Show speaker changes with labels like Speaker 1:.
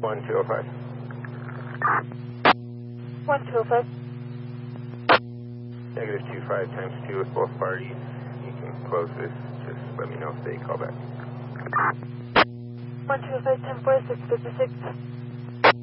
Speaker 1: 1205.
Speaker 2: 1205.
Speaker 1: Negative 25 times 2 with both parties. You can close this. Just let me know if they call back.
Speaker 2: 1205, 10-4, 656.